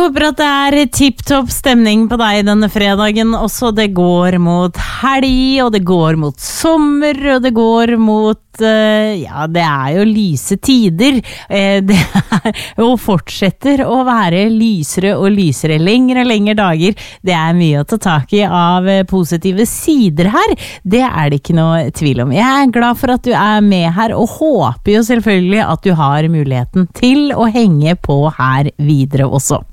håper at det tipp-topp stemning på deg denne fredagen også. Det går mot helg, og det går mot sommer, og det går mot ja, det jo lyse tider. Det og fortsetter å være lysere og lysere, lengre og lengre dager. Det mye å ta tak i av positive sider her. Det det ikke noe tvil om. Jeg glad for at du med her, og håper jo selvfølgelig at du har muligheten til å henge på her videre også.